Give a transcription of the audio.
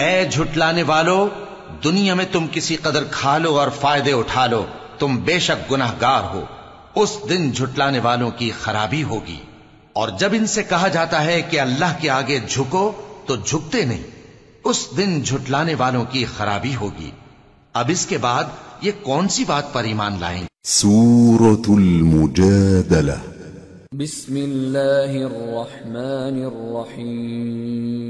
ऐ झुटलाने वालों, दुनिया में तुम किसी कदर खा लो और फायदे उठा लो, तुम बेशक गुनाहगार हो। उस दिन झुटलाने वालों की खराबी होगी। और जब इनसे कहा जाता है कि अल्लाह के आगे झुको तो झुकते नहीं, उस दिन झुटलाने वालों की खराबी होगी। अब इसके बाद ये कौन सी बात पर ईमान लाएंगे? सूरतुल मुजादला। बिस्मिल्लाहिर रहमानिर रहीम।